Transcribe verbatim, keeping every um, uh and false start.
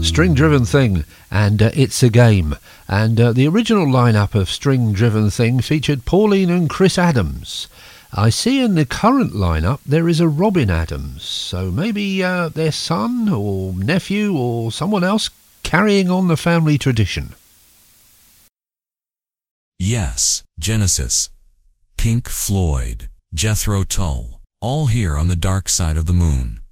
String Driven Thing, and uh, It's a Game. And uh, the original lineup of String Driven Thing featured Pauline and Chris Adams. I see in the current lineup there is a Robin Adams, so maybe uh, their son or nephew or someone else carrying on the family tradition. Yes, Genesis, Pink Floyd, Jethro Tull, all here on the dark side of the moon.